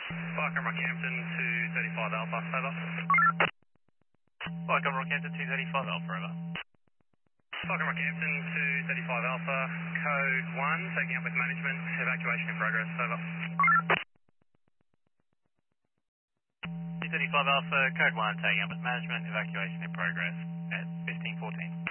Flight Rockhampton 235 Alpha, over. Flight Rockhampton 235 Alpha, over. Flight Rockhampton 235 Alpha, code 1, taking up with management, evacuation in progress, over. 235 Alpha, code 1, taking up with management, evacuation in progress at 1514.